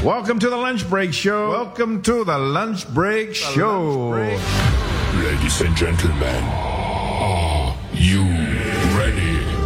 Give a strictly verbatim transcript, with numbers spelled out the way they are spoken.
Welcome to the Lunch Break Show. Welcome to the Lunch Break the Show. Lunch break. Ladies and gentlemen, are you ready?